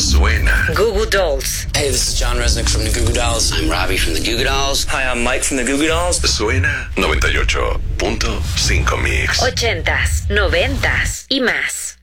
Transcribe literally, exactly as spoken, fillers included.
suena. Goo Goo Dolls. Hey, this is John Resnick from the Goo Goo Dolls. I'm Robbie from the Goo Goo Dolls. Hi, I'm Mike from the Goo Goo Dolls. Suena noventa y ocho punto cinco Mix. Ochentas, noventas y más.